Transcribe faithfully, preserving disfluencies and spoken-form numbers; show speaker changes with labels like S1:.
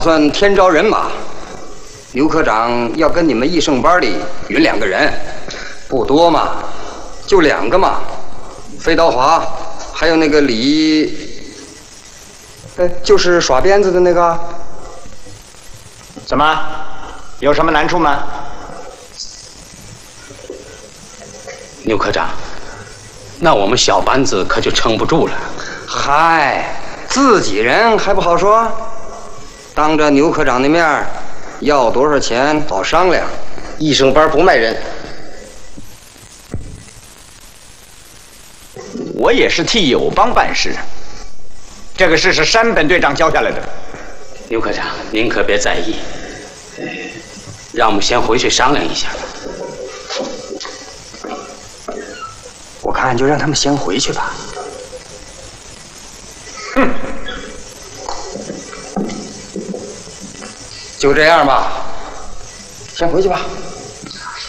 S1: 算天招人马，刘科长要跟你们义圣班里匀两个人，不多嘛，就两个嘛。费道华，还有那个李，哎，就是耍鞭子的那个。
S2: 怎么？有什么难处吗？
S3: 牛科长，那我们小班子可就撑不住了。
S1: 嗨，自己人还不好说。 当着牛科长的面要多少钱好商量。义圣班不卖人。
S2: 我也是替友邦办事，这个事是山本队长交下来的。
S3: 牛科长，您可别在意，让我们先回去商量一下。
S1: 我看就让他们先回去吧。
S2: 哼。
S1: 就这样吧，先回去吧。